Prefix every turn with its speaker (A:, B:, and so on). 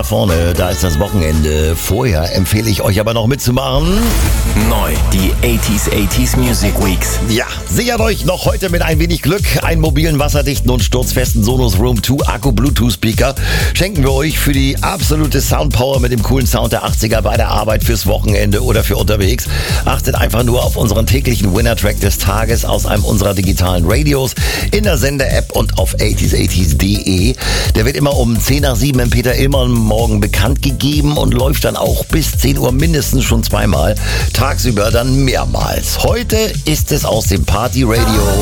A: nach vorne, da ist das Wochenende. Vorher empfehle ich euch aber noch mitzumachen.
B: Neu, die 80s Music Weeks.
A: Ja, sichert euch noch heute mit ein wenig Glück einen mobilen, wasserdichten und sturzfesten Sonos Room 2 Akku Bluetooth Speaker. Schenken wir euch für die absolute Soundpower mit dem coolen Sound der 80er bei der Arbeit, fürs Wochenende oder für unterwegs. Achtet einfach nur auf unseren täglichen Winner-Track des Tages aus einem unserer digitalen Radios in der Sender-App und auf 80s80s.de. Der wird immer um 10 nach 7 im Peter Illmann morgen bekannt gegeben und läuft dann auch bis 10 Uhr mindestens schon zweimal. Tagsüber dann mehrmals. Heute ist es aus dem Party Radio.